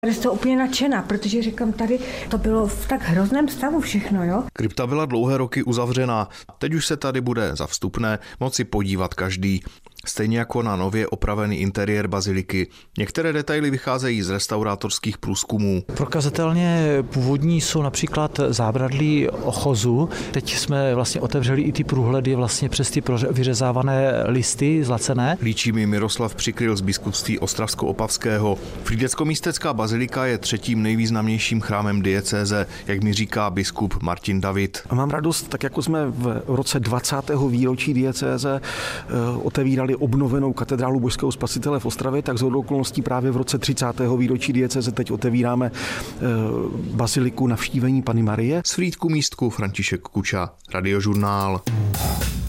Já jsem to úplně nadšená, protože říkám, tady to bylo v tak hrozném stavu všechno, jo. Krypta byla dlouhé roky uzavřená. Teď už se tady bude za vstupné moci podívat každý. Stejně jako na nově opravený interiér baziliky. Některé detaily vycházejí z restaurátorských průzkumů. Prokazatelně původní jsou například zábradlí ochozu. Teď jsme vlastně otevřeli i ty průhledy vlastně přes ty vyřezávané listy zlacené. Líčí mi Miroslav Přikryl z biskupství Ostravsko-Opavského. Frýdecko-místecká bazilika je třetím nejvýznamnějším chrámem diecéze, jak mi říká biskup Martin David. A mám radost, tak jako jsme v roce 20. výročí diecéze otevírali obnovenou katedrálu Božského spasitele v Ostravě, tak shodou okolností právě v roce 30. výročí diecéze teď otevíráme baziliku Navštívení Panny Marie. Z Frýdku místku František Kuča, Radiožurnál.